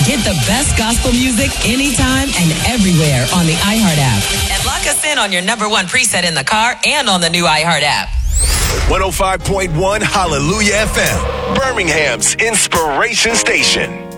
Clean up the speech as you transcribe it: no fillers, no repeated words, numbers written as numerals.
Get the best gospel music anytime and everywhere on the iHeart app. And lock us in on your number one preset in the car and on the new iHeart app. 105.1 Hallelujah FM, Birmingham's inspiration station.